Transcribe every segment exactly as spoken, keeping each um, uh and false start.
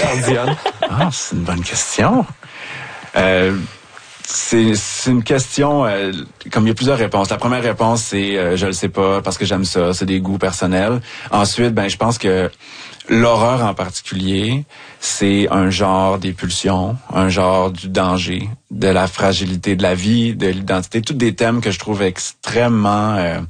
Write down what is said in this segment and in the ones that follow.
Charles Dionne? Ah, c'est une bonne question. Euh, c'est, c'est une question, euh, comme il y a plusieurs réponses. La première réponse, c'est euh, je le sais pas parce que j'aime ça, c'est des goûts personnels. Ensuite, ben je pense que l'horreur en particulier, c'est un genre des pulsions, un genre du danger, de la fragilité de la vie, de l'identité, tous des thèmes que je trouve extrêmement... Euh,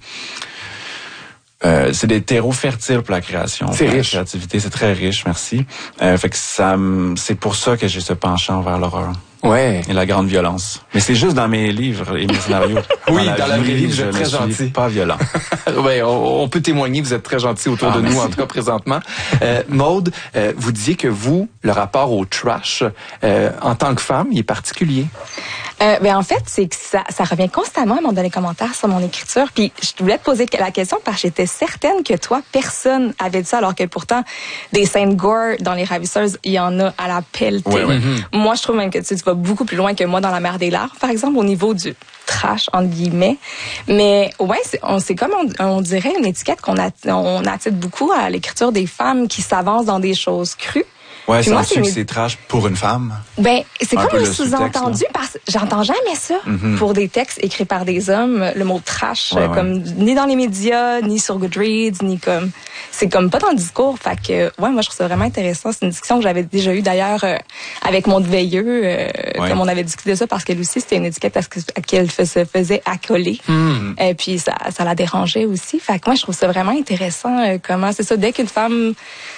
euh, c'est des terreaux fertiles pour la création. C'est pour riche. La créativité, c'est très riche, merci. Euh, fait que ça, c'est pour ça que j'ai ce penchant vers l'horreur. Ouais. Et la grande violence. Mais c'est juste dans mes livres et mes scénarios. Oui, dans la, dans la vraie vie, vous je êtes très ne suis gentil. pas violent. Ouais, on, on peut témoigner, vous êtes très gentil autour Ah, de merci. nous, en tout cas présentement. Euh, Maude, euh, vous disiez que vous, le rapport au trash, euh, en tant que femme, il est particulier. Euh, ben en fait, c'est que ça, ça revient constamment à mon dans les commentaires sur mon écriture. Puis je voulais te poser la question parce que j'étais certaine que toi, personne avait dit ça, alors que pourtant, des scènes gore dans Les Ravisseuses, il y en a à la pelletée. Ouais, ouais. Mm-hmm. Moi, je trouve même que tu, tu vas beaucoup plus loin que moi dans La Mer des Larves, par exemple, au niveau du trash, entre guillemets. Mais ouais, c'est, on, c'est comme on, on dirait une étiquette qu'on a, on attire beaucoup à l'écriture des femmes qui s'avancent dans des choses crues. Ouais, Puis moi, sens-tu c'est que une- c'est trash pour une femme? Ben, c'est Un comme peu un le sous-texte, sous-entendu parce que j'entends jamais ça Mhm. pour des textes écrits par des hommes, le mot trash, Ouais, euh, ouais. comme ni dans les médias, ni sur Goodreads, ni comme c'est comme pas dans le discours. Fait que ouais, moi je trouve ça vraiment intéressant. C'est une discussion que j'avais déjà eue d'ailleurs euh, avec mon veilleux, euh, Ouais. comme on avait discuté de ça parce qu'elle aussi c'était une étiquette à ce que- à qu'elle se faisait accoler. Et puis ça, ça la dérangeait aussi. Fait que moi je trouve ça vraiment intéressant euh, comment c'est ça dès qu'une femme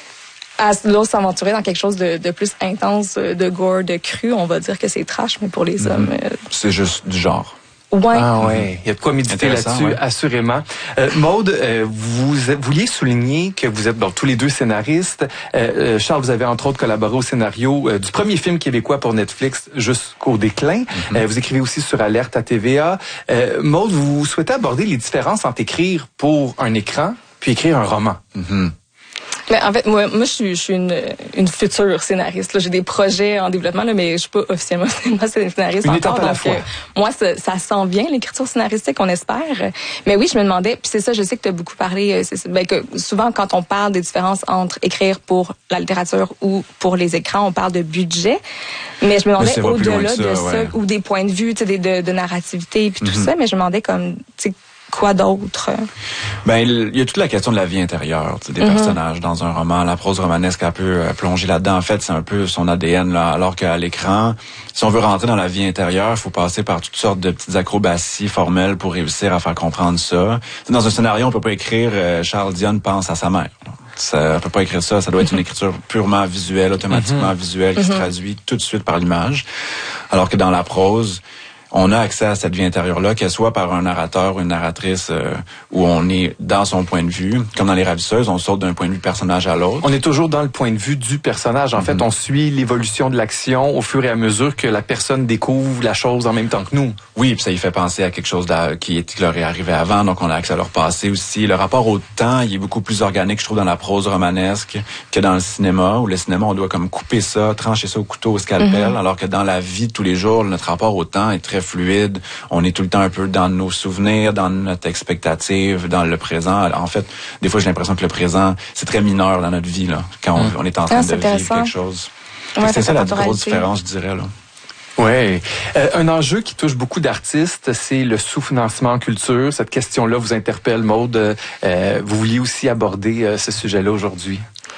à là, s'aventurer dans quelque chose de, de plus intense, de gore, de cru, on va dire que c'est trash, mais pour les hommes, euh, C'est juste du genre. ouais. Ah ouais, il y a de quoi méditer Intéressant, là-dessus, ouais. assurément. Euh, Maude, euh, vous vouliez souligner que vous êtes bon, tous les deux scénaristes. Euh, euh, Charles, vous avez entre autres collaboré au scénario euh, du premier film québécois pour Netflix, Jusqu'au déclin. Mm-hmm. Euh, vous écrivez aussi sur Alerte à T V A. Euh, Maude, vous souhaitez aborder les différences entre écrire pour un écran puis écrire un roman. Mm-hmm. Mais en fait, moi, moi je suis, je suis une, une future scénariste. Là. J'ai des projets en développement, là, mais je suis pas officiellement scénariste Une encore. étape à la donc, fois. euh, moi, ça, ça sent bien l'écriture scénaristique, on espère. Mais oui, je me demandais, puis c'est ça, je sais que tu as beaucoup parlé, euh, c'est, ça, ben, que souvent quand on parle des différences entre écrire pour la littérature ou pour les écrans, on parle de budget. Mais je me demandais ça va plus loin au-delà que ça, de ça, ouais. ou des points de vue, tu sais, de, de narrativité, puis tout Mhm. ça. Mais je me demandais comme, tu sais, quoi d'autre? Ben, il y a toute la question de la vie intérieure, tu sais, des Mm-hmm. personnages dans un roman. La prose romanesque, elle peut euh, plonger là-dedans. En fait, c'est un peu son A D N, là. Alors qu'à l'écran, si on veut rentrer dans la vie intérieure, il faut passer par toutes sortes de petites acrobaties formelles pour réussir à faire comprendre ça. T'sais, dans un scénario, on peut pas écrire euh, Charles Dionne pense à sa mère. Ça, on peut pas écrire ça. Ça doit être une écriture purement visuelle, automatiquement visuelle, qui se traduit tout de suite par l'image. Alors que dans la prose, on a accès à cette vie intérieure-là, qu'elle soit par un narrateur ou une narratrice euh, où on est dans son point de vue. Comme dans Les Ravisseuses, on saute d'un point de vue personnage à l'autre. On est toujours dans le point de vue du personnage. En Mm-hmm. fait, on suit l'évolution de l'action au fur et à mesure que la personne découvre la chose en même temps que nous. Oui, puis ça y fait penser à quelque chose d'a- qui, est, qui leur est arrivé avant, donc on a accès à leur passé aussi. Le rapport au temps, il est beaucoup plus organique, je trouve, dans la prose romanesque que dans le cinéma, où le cinéma, on doit comme couper ça, trancher ça au couteau, au scalpel, alors que dans la vie de tous les jours, notre rapport au temps est très fluide. On est tout le temps un peu dans nos souvenirs, dans notre expectative, dans le présent. Alors, en fait, des fois, j'ai l'impression que le présent, c'est très mineur dans notre vie, là, quand on, on est en train Ah, de c'est vivre intéressant. quelque chose. Ouais, c'est c'est ça la la grosse temporalité. différence, je dirais, là. Ouais. Euh, un enjeu qui touche beaucoup d'artistes, c'est le sous-financement en culture. Cette question-là vous interpelle, Maude. Euh, vous vouliez aussi aborder euh, ce sujet-là aujourd'hui.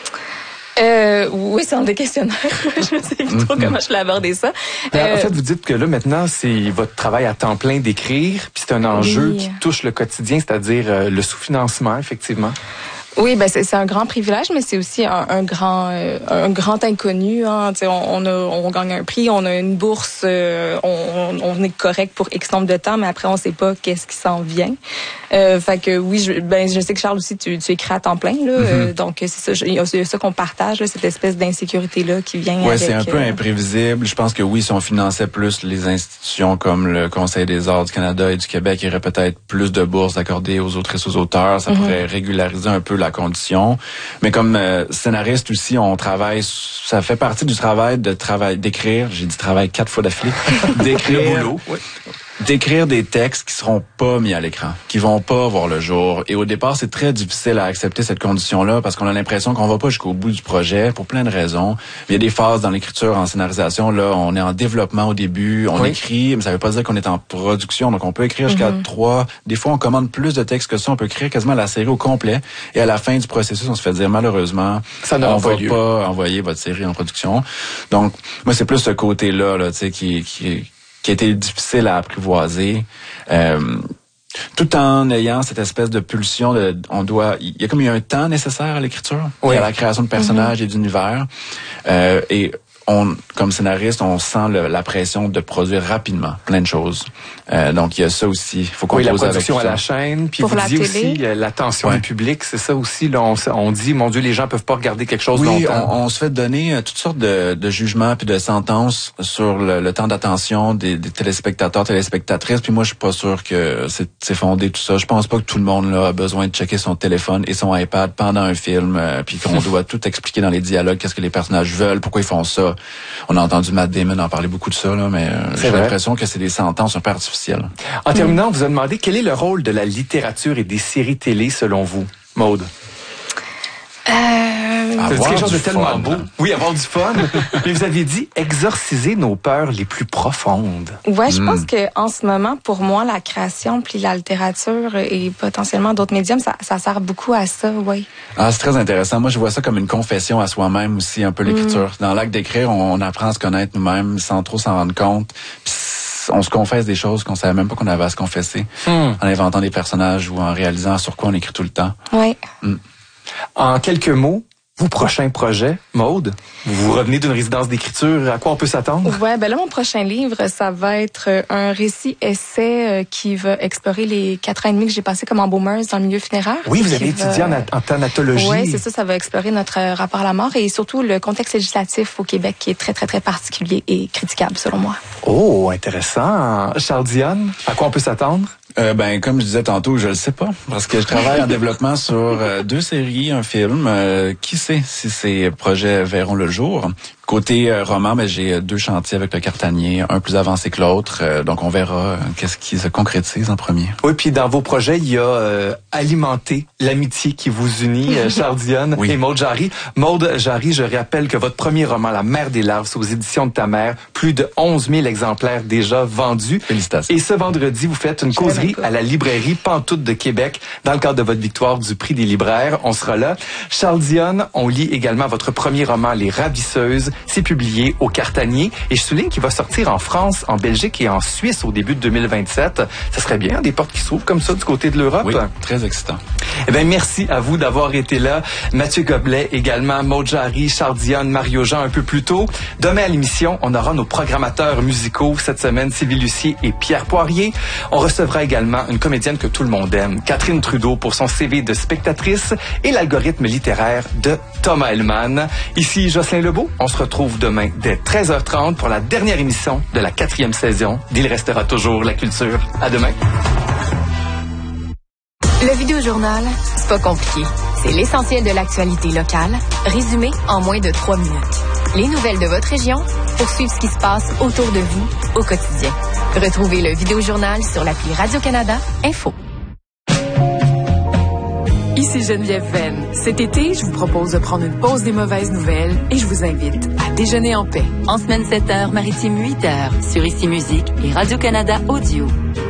Euh, oui, c'est un des questionnaires. je sais pas trop comment je vais aborder ça. Ben, Euh, En fait, vous dites que là, maintenant, c'est votre travail à temps plein d'écrire, puis c'est un enjeu Oui. qui touche le quotidien, c'est-à-dire euh, le sous-financement, effectivement. Oui, ben c'est, c'est un grand privilège, mais c'est aussi un, un grand euh, un grand inconnu. Hein. Tu sais, on, on a on gagne un prix, on a une bourse, euh, on, on est correct pour X nombre de temps, mais après on sait pas qu'est-ce qui s'en vient. Euh, fait que oui, je, ben je sais que Charles aussi tu, tu écris à temps plein là, Mm-hmm. euh, donc c'est ça, je- il y a c'est ça qu'on partage là, cette espèce d'insécurité là qui vient. Ouais, avec, c'est un peu euh, imprévisible. Je pense que oui, si on finançait plus les institutions comme le Conseil des arts du Canada et du Québec, il y aurait peut-être plus de bourses accordées aux autrices, aux auteurs. Ça pourrait régulariser un peu la condition. Mais comme euh, scénariste aussi, on travaille, ça fait partie du travail de travail d'écrire. J'ai dit travail quatre fois d'affilée. d'écrire. Le boulot. Oui. d'écrire des textes qui seront pas mis à l'écran, qui vont pas voir le jour. Et au départ, c'est très difficile à accepter cette condition-là parce qu'on a l'impression qu'on va pas jusqu'au bout du projet pour plein de raisons. Il y a des phases dans l'écriture, en scénarisation. Là, on est en développement au début, on oui. écrit, mais ça veut pas dire qu'on est en production. Donc, on peut écrire jusqu'à mm-hmm. trois. Des fois, on commande plus de textes que ça. On peut écrire quasiment la série au complet. Et à la fin du processus, on se fait dire malheureusement, ça on va lieu. pas envoyer votre série en production. Donc, moi, c'est plus ce côté-là, là, tu sais, qui, qui qui a été difficile à apprivoiser, euh, tout en ayant cette espèce de pulsion de, on doit, il y a comme il y a un temps nécessaire à l'écriture, oui. à la création de personnages mm-hmm. et d'univers, euh, et on, comme scénariste, on sent le, la pression de produire rapidement plein de choses. Euh, donc il y a ça aussi. Il faut qu'on oui, la production avec à la chaîne. Puis pour vous la disiez télé. aussi euh, l'attention ouais. du public, c'est ça aussi. Là, on, on dit, mon Dieu, les gens peuvent pas regarder quelque chose oui, longtemps. On, on se fait donner euh, toutes sortes de, de jugements puis de sentences sur le, le temps d'attention des, des téléspectateurs, téléspectatrices. Puis moi, je suis pas sûr que c'est, c'est fondé tout ça. Je pense pas que tout le monde là a besoin de checker son téléphone et son iPad pendant un film, euh, puis qu'on doit tout expliquer dans les dialogues, qu'est-ce que les personnages veulent, pourquoi ils font ça. On a entendu Matt Damon en parler beaucoup de ça, là, mais euh, j'ai vrai. l'impression que c'est des sentences un peu artificielles. En mmh. terminant, on vous a demandé quel est le rôle de la littérature et des séries télé selon vous, Maude? Euh... C'est quelque chose de tellement fun. beau. Oui, avoir du fun. Mais vous avez dit exorciser nos peurs les plus profondes. Ouais, je mm. pense que en ce moment, pour moi, la création puis la littérature et potentiellement d'autres médiums, ça, ça sert beaucoup à ça, oui. Ah, c'est très intéressant. Moi, je vois ça comme une confession à soi-même aussi, un peu l'écriture. Mm. Dans l'acte d'écrire, on, on apprend à se connaître nous-mêmes sans trop s'en rendre compte. Puis on se confesse des choses qu'on savait même pas qu'on avait à se confesser, mm. en inventant des personnages ou en réalisant sur quoi on écrit tout le temps. Oui. Mm. En quelques mots, vos prochains projets, Maude, vous revenez d'une résidence d'écriture, à quoi on peut s'attendre? Ouais, ben là, mon prochain livre, ça va être un récit-essai qui va explorer les quatre ans et demi que j'ai passé comme embaumeuse dans le milieu funéraire. Oui, vous avez va... étudié en, en thanatologie. Oui, c'est ça, ça va explorer notre rapport à la mort et surtout le contexte législatif au Québec qui est très, très, très particulier et critiquable, selon moi. Oh, intéressant. Charles Dionne, à quoi on peut s'attendre? Euh, ben, comme je disais tantôt, je le sais pas, parce que je travaille en développement sur euh, deux séries, un film. Euh, qui sait si ces projets verront le jour? Côté euh, roman, ben, j'ai deux chantiers avec le Cartanier, un plus avancé que l'autre. Euh, donc, on verra euh, qu'est-ce qui se concrétise en premier. Oui, puis dans vos projets, il y a euh, alimenter l'amitié qui vous unit, euh, Charles Dionne oui. et Maude Jarry. Maude Jarry, je rappelle que votre premier roman, La Mère des larves, c'est aux éditions de ta mère, plus de onze mille exemplaires déjà vendus. Félicitations. Et ce vendredi, vous faites une causerie à la librairie Pantoute de Québec dans le cadre de votre victoire du prix des libraires. On sera là. Charles Dionne, on lit également votre premier roman, Les Ravisseuses. C'est publié au Cartanier. Et je souligne qu'il va sortir en France, en Belgique et en Suisse au début de deux mille vingt-sept. Ça serait bien, des portes qui s'ouvrent comme ça du côté de l'Europe. Oui, très excitant. Eh bien, merci à vous d'avoir été là. Mathieu Goblet également, Maude Jarry, Charles Dionne, Mario Jean un peu plus tôt. Demain à l'émission, on aura nos programmateurs musicaux. Cette semaine, Sylvie Lucier et Pierre Poirier. On recevra également une comédienne que tout le monde aime, Catherine Trudeau, pour son C V de spectatrice et l'algorithme littéraire de Thomas Hellman. Ici Jocelyn Lebeau. On se retrouve demain dès treize heures trente pour la dernière émission de la quatrième saison d'Il restera toujours la culture. À demain. Le Vidéojournal, c'est pas compliqué. C'est l'essentiel de l'actualité locale, résumé en moins de trois minutes. Les nouvelles de votre région pour suivre ce qui se passe autour de vous au quotidien. Retrouvez le Vidéojournal sur l'appli Radio-Canada Info. Ici Geneviève Venn. Cet été, je vous propose de prendre une pause des mauvaises nouvelles et je vous invite à déjeuner en paix. En semaine sept heures, maritime huit heures, sur Ici Musique et Radio-Canada Audio.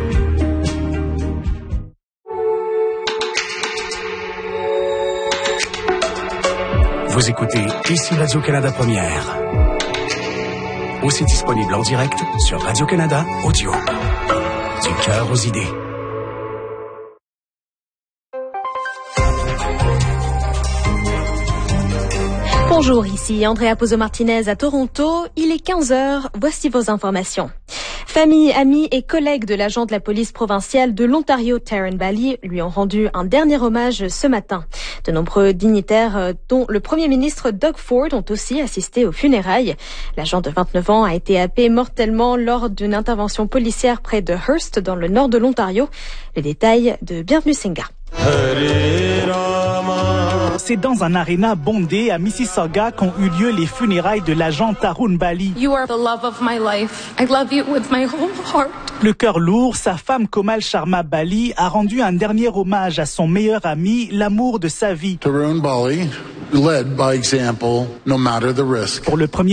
Vous écoutez Ici Radio-Canada Première. Aussi disponible en direct sur Radio-Canada Audio. Du cœur aux idées. Bonjour, ici Andrea Pozo-Martinez à Toronto. Il est quinze heures, voici vos informations. Famille, amis et collègues de l'agent de la police provinciale de l'Ontario, Taryn Bally, lui ont rendu un dernier hommage ce matin. De nombreux dignitaires, dont le premier ministre Doug Ford, ont aussi assisté aux funérailles. L'agent de vingt-neuf ans a été happé mortellement lors d'une intervention policière près de Hearst, dans le nord de l'Ontario. Les détails de Bienvenue Singa. c'est dans un aréna bondé à Mississauga qu'ont eu lieu les funérailles de l'agent Tarun Bali. You are the love of my life. I love you with my whole heart. Le cœur lourd, sa femme Komal Sharma Bali a rendu un dernier hommage à son meilleur ami, l'amour de sa vie. Tarun Bali led by example, no matter the risk. Pour le premier